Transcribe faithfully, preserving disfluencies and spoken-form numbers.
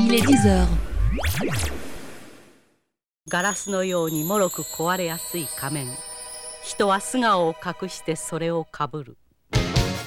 Il est dix heures. ガラスのように脆く壊れやすい仮面。人は素顔を隠してそれをかぶる。